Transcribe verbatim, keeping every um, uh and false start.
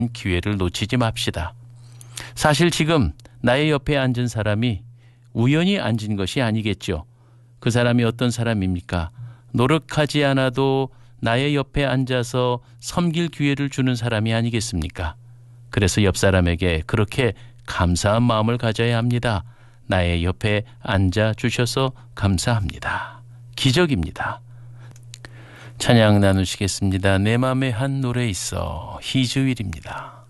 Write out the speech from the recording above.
기회를 놓치지 맙시다. 사실 지금 나의 옆에 앉은 사람이 우연히 앉은 것이 아니겠죠. 그 사람이 어떤 사람입니까? 노력하지 않아도 나의 옆에 앉아서 섬길 기회를 주는 사람이 아니겠습니까? 그래서 옆 사람에게 그렇게 감사한 마음을 가져야 합니다. 나의 옆에 앉아 주셔서 감사합니다. 기적입니다. 찬양 나누시겠습니다. 내 맘에 한 노래 있어. 희주일입니다.